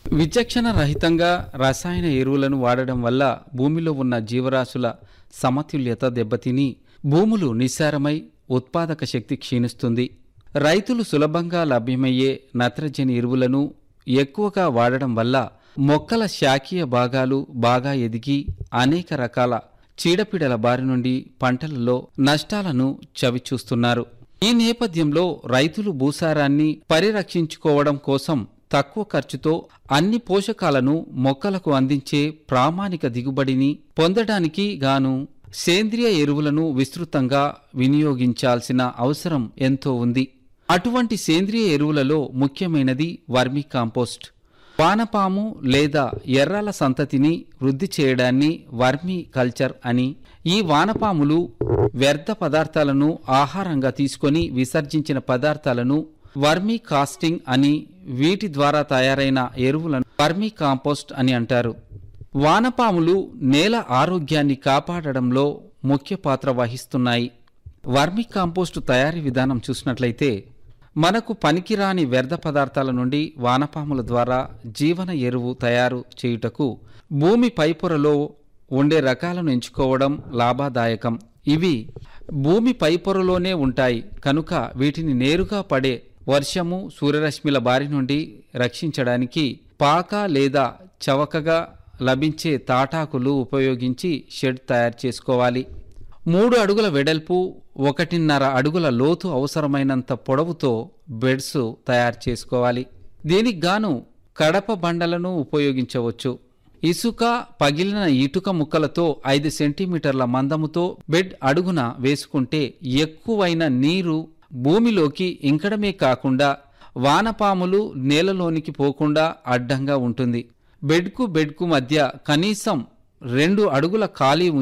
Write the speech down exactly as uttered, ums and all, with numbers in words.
విచక్షణ రహితంగా రసాయన ఎరువులను వాడడం వల్ల భూమిలో ఉన్న జీవరాశుల సమతుల్యత దెబ్బతిని భూములు నిస్సారమై ఉత్పాదక శక్తి క్షీణిస్తుంది. రైతులు సులభంగా లభ్యమయ్యే నత్రజని ఎరువులను ఎక్కువగా వాడడం వల్ల మొక్కల శాఖీయ భాగాలు బాగా ఎదిగి అనేక రకాల చీడపీడల బారి నుండి పంటలలో నష్టాలను చవిచూస్తున్నారు. ఈ నేపథ్యంలో రైతులు భూసారాన్ని పరిరక్షించుకోవడం కోసం తక్కువ ఖర్చుతో అన్ని పోషకాలను మొక్కలకు అందించే ప్రామాణిక దిగుబడిని పొందడానికి గాను సేంద్రియ ఎరువులను విస్తృతంగా వినియోగించాల్సిన అవసరం ఎంతో ఉంది. అటువంటి సేంద్రియ ఎరువులలో ముఖ్యమైనది వర్మీ కాంపోస్ట్. వానపాము లేదా ఎర్రల సంతతిని వృద్ధి చేయడాన్ని వర్మీ కల్చర్ అని, ఈ వానపాములు వ్యర్థ పదార్థాలను ఆహారంగా తీసుకొని విసర్జించిన పదార్థాలను వర్మీ కాస్టింగ్ అని, వీటి ద్వారా తయారైన ఎరువులను వర్మీ కాంపోస్ట్ అని అంటారు. వానపాములు నేల ఆరోగ్యాన్ని కాపాడడంలో ముఖ్య పాత్ర వహిస్తున్నాయి. వర్మీ కాంపోస్టు తయారీ విధానం చూసినట్లయితే మనకు పనికిరాని వ్యర్థ పదార్థాల నుండి వానపాముల ద్వారా జీవన ఎరువు తయారు చేయుటకు భూమి పైపొరలో ఉండే రకాలను ఎంచుకోవడం లాభదాయకం. ఇవి భూమి పైపొరలోనే ఉంటాయి కనుక వీటిని నేరుగా పడే వర్షము, సూర్యరశ్మిల బారి నుండి రక్షించడానికి పాక లేదా చవకగా లభించే తాటాకులు ఉపయోగించి షెడ్ తయారు చేసుకోవాలి. మూడు అడుగుల వెడల్పు, ఒకటిన్నర అడుగుల లోతు అవసరమైనంత పొడవుతో బెడ్స్ తయారు చేసుకోవాలి. దీనికి గాను కడప బండలను ఉపయోగించవచ్చు. ఇసుక, పగిలిన ఇటుక ముక్కలతో ఐదు సెంటీమీటర్ల మందముతో బెడ్ అడుగున వేసుకుంటే ఎక్కువైన నీరు భూమిలోకి ఇంకడమే కాకుండా వానపాములు నేలలోనికి పోకుండా అడ్డంగా ఉంటుంది. బెడ్కు బెడ్కు మధ్య కనీసం రెండు అడుగుల ఖాళీ